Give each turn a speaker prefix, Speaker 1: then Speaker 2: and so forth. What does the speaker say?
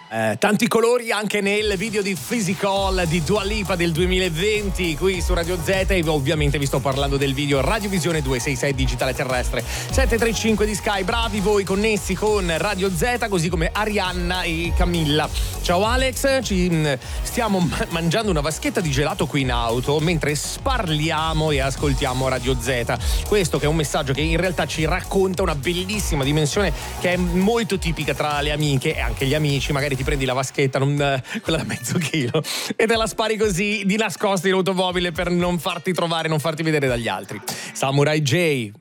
Speaker 1: Tanti colori anche nel video di Physical di Dua Lipa del 2020 qui su Radio Z, e ovviamente vi sto parlando del video Radiovisione 266 digitale terrestre 735 di Sky. Bravi voi connessi con Radio Z, così come Arianna e Camilla. Ciao Alex, ci stiamo mangiando una vaschetta di gelato qui in auto mentre parliamo e ascoltiamo Radio Z. Questo che è un messaggio che in realtà ci racconta una bellissima dimensione che è molto tipica tra le amiche e anche gli amici. Magari ti prendi la vaschetta, quella da mezzo chilo, e te la spari così di nascosto in automobile per non farti trovare, non farti vedere dagli altri. Samurai J,